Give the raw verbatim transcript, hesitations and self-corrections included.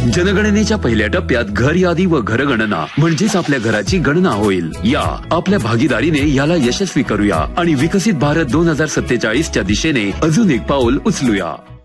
जनगणनेच्या पहिल्या टप्प्यात घर यादी व घरगणना म्हणजेच आपल्या घराची गणना होईल। या आपल्या भागीदारीने याला यशस्वी करूया आणि विकसित भारत दोन हजार सत्तेचाळीस च्या दिशेने अजून एक पाऊल उचलूया।